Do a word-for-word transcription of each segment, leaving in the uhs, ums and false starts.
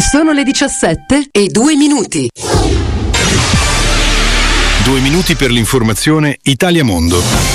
Sono le diciassette e due minuti. Due minuti per l'informazione Italia Mondo.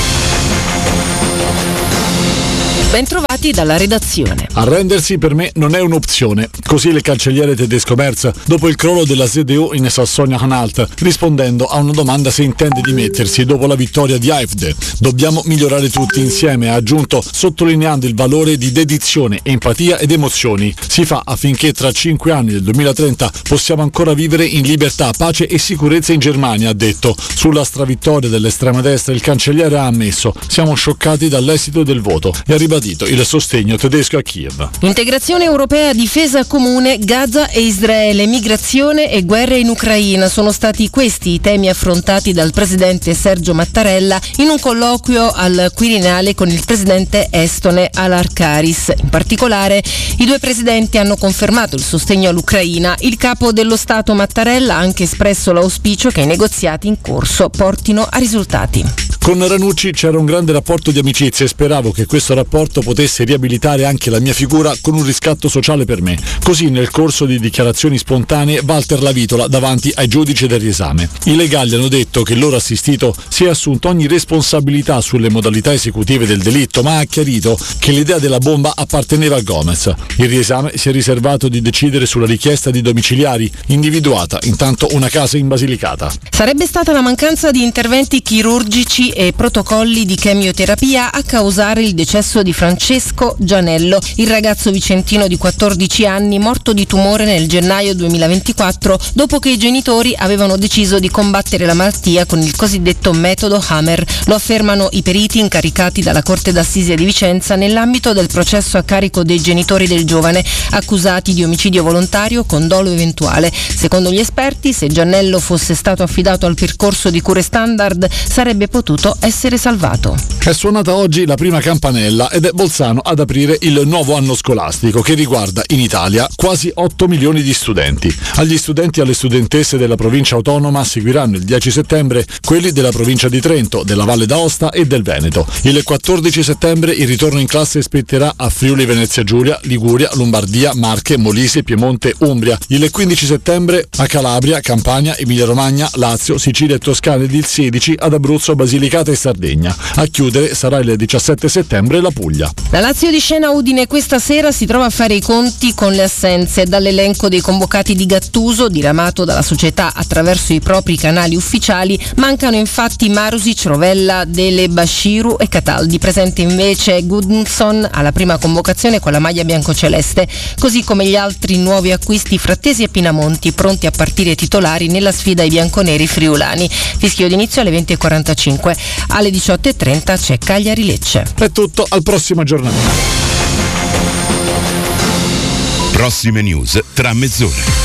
Bentrovati dalla redazione. Arrendersi per me non è un'opzione. Così il cancelliere tedesco Merz dopo il crollo della S D U in Sassonia-Anhalt, rispondendo a una domanda se intende dimettersi dopo la vittoria di AfD. Dobbiamo migliorare tutti insieme, ha aggiunto, sottolineando il valore di dedizione, empatia ed emozioni. Si fa affinché tra cinque anni, nel duemilatrenta, possiamo ancora vivere in libertà, pace e sicurezza in Germania, ha detto. Sulla stravittoria dell'estrema destra il cancelliere ha ammesso: siamo scioccati dall'esito del voto e ha ribadito il sostegno tedesco a Kiev. Integrazione europea, difesa comune, Gaza e Israele, migrazione e guerra in Ucraina sono stati questi i temi affrontati dal presidente Sergio Mattarella in un colloquio al Quirinale con il presidente estone Alar Karis. In particolare, i due presidenti hanno confermato il sostegno all'Ucraina. Il capo dello Stato Mattarella ha anche espresso l'auspicio che i negoziati in corso portino a risultati. Con Ranucci c'era un grande rapporto di amicizia e speravo che questo rapporto potesse riabilitare anche la mia figura con un riscatto sociale per me. Così, nel corso di dichiarazioni spontanee, Walter Lavitola davanti ai giudici del riesame. I legali hanno detto che il loro assistito si è assunto ogni responsabilità sulle modalità esecutive del delitto, ma ha chiarito che l'idea della bomba apparteneva a Gomez. Il riesame si è riservato di decidere sulla richiesta di domiciliari, individuata intanto una casa in Basilicata. Sarebbe stata la mancanza di interventi chirurgici e protocolli di chemioterapia a causare il decesso di Francesco Gianello, il ragazzo vicentino di quattordici anni morto di tumore nel gennaio duemilaventiquattro dopo che i genitori avevano deciso di combattere la malattia con il cosiddetto metodo Hammer. Lo affermano i periti incaricati dalla Corte d'Assise di Vicenza nell'ambito del processo a carico dei genitori del giovane, accusati di omicidio volontario con dolo eventuale. Secondo gli esperti, se Gianello fosse stato affidato al percorso di cure standard, sarebbe potuto essere salvato. È suonata oggi la prima campanella ed è Bolzano ad aprire il nuovo anno scolastico che riguarda in Italia quasi otto milioni di studenti. Agli studenti e alle studentesse della provincia autonoma seguiranno il dieci settembre quelli della provincia di Trento, della Valle d'Aosta e del Veneto. Il quattordici settembre il ritorno in classe spetterà a Friuli Venezia Giulia, Liguria, Lombardia, Marche, Molise, Piemonte, Umbria. Il quindici settembre a Calabria, Campania, Emilia Romagna, Lazio, Sicilia e Toscana ed il sedici ad Abruzzo, Basilicata e Sardegna. A chiudere sarà il diciassette settembre la Puglia. La Lazio di Scena Udine questa sera si trova a fare i conti con le assenze. Dall'elenco dei convocati di Gattuso, diramato dalla società attraverso i propri canali ufficiali, mancano infatti Marusic, Rovella, Dele, Bashiru e Cataldi. Presente invece Gudmundsson alla prima convocazione con la maglia biancoceleste, così come gli altri nuovi acquisti Frattesi e Pinamonti, pronti a partire titolari nella sfida ai bianconeri friulani. Fischio d'inizio alle venti e quarantacinque. Alle diciotto e trenta c'è Cagliari-Lecce. È tutto, al prossimo aggiornamento. Prossime news tra mezz'ora.